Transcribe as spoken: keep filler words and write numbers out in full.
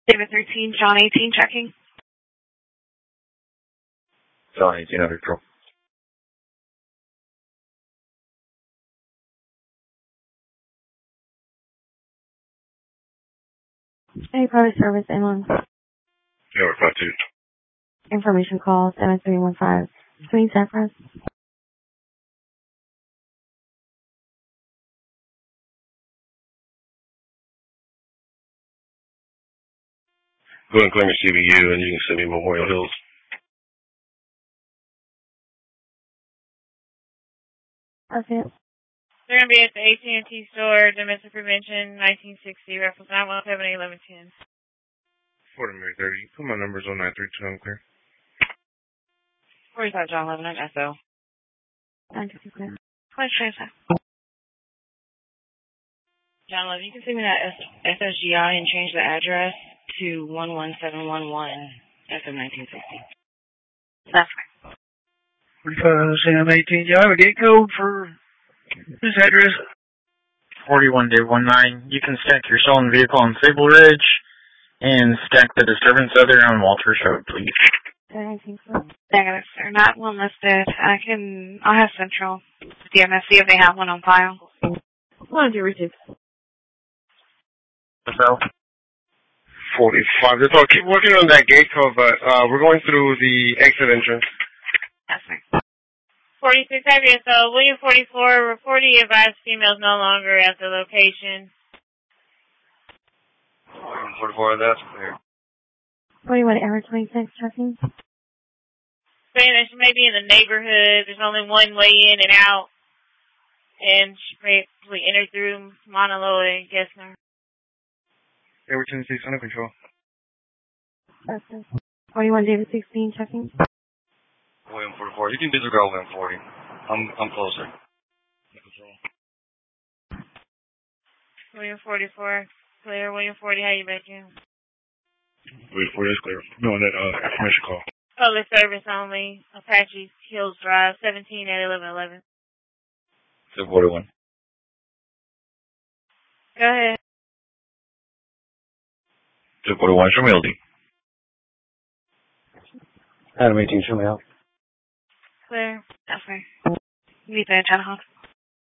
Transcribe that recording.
David thirteen, John eighteen, checking. John eighteen, under control. Any private service inland? Yeah, we're five two. Information call seven three one five. Between Zephyrs. Go ahead and claim your C B U and you can send me Memorial Hills. Okay. They're going to be at the A T and T store, Domestic Prevention, nineteen sixty, reference nine one seven eight eleven ten. Florida Mary thirty. You put my numbers on nine three two, I'm clear. forty-five, John eleven, S O. nine two two clear. Question. John eleven, you can send me that S S G I and change the address to one one seven one one S O nineteen sixty. That's fine. forty-five, Sam eighteen. Yeah, I have a gate code for this address. forty-one Dave nineteen. You can stack your stolen vehicle on Sable Ridge and stack the disturbance other on Walters Road, please. nineteen clear. Negative, sir. Not one listed. I can, I'll have Central D M S see if they have one on file. One two receive. So, forty-five. That's all. Keep working on that gate code, but uh, we're going through the exit entrance. That's fine. forty-six, have you, so William forty-four, reporting advised females no longer at the location. forty-four, that's clear. forty-one Error twenty-six, checking. Saying that she may be in the neighborhood. There's only one way in and out. And she probably entered through Mauna Loa and Gessner. Edward twenty-six, under control. Okay. forty-one David sixteen, checking. William forty-four. You can disregard William forty. I'm I'm closer. William forty-four, clear. William forty, how you back in? William forty is clear. No, that uh, information call. Public service only. Apache Hills Drive, seventeen at eleven eleven. seven forty-one. Go ahead. seven forty-one, show me L D. Adam eighteen, show me out. Clear. That's fine. Meet the antenna hawk.